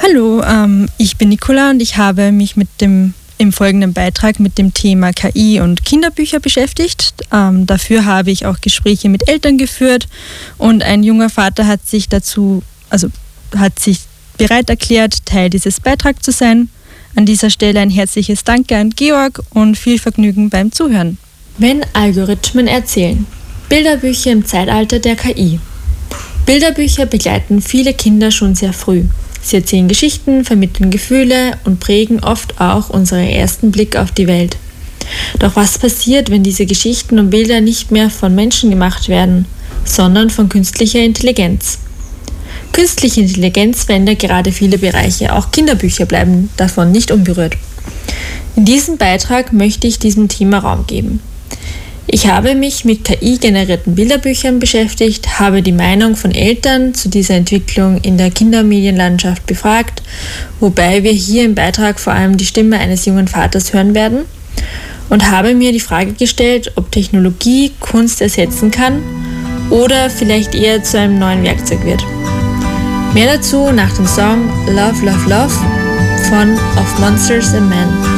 Hallo, ich bin Nicola und ich habe mich im folgenden Beitrag mit dem Thema KI und Kinderbücher beschäftigt. Dafür habe ich auch Gespräche mit Eltern geführt und ein junger Vater hat sich bereit erklärt, Teil dieses Beitrags zu sein. An dieser Stelle ein herzliches Danke an Georg und viel Vergnügen beim Zuhören. Wenn Algorithmen erzählen. Bilderbücher im Zeitalter der KI. Bilderbücher begleiten viele Kinder schon sehr früh. Sie erzählen Geschichten, vermitteln Gefühle und prägen oft auch unseren ersten Blick auf die Welt. Doch was passiert, wenn diese Geschichten und Bilder nicht mehr von Menschen gemacht werden, sondern von künstlicher Intelligenz? Künstliche Intelligenz verändert gerade viele Bereiche, auch Kinderbücher bleiben davon nicht unberührt. In diesem Beitrag möchte ich diesem Thema Raum geben. Ich habe mich mit KI-generierten Bilderbüchern beschäftigt, habe die Meinung von Eltern zu dieser Entwicklung in der Kindermedienlandschaft befragt, wobei wir hier im Beitrag vor allem die Stimme eines jungen Vaters hören werden, und habe mir die Frage gestellt, ob Technologie Kunst ersetzen kann oder vielleicht eher zu einem neuen Werkzeug wird. Mehr dazu nach dem Song Love, Love, Love von Of Monsters and Men.